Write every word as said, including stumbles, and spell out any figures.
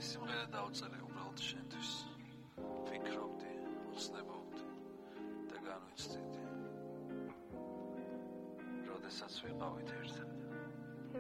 სიმღერა დავწერე უბრალოდ შენთვის. ფიქრობდი, უცნებობდი და განვიცდიდი. როდესაც ვიყავით ერთად.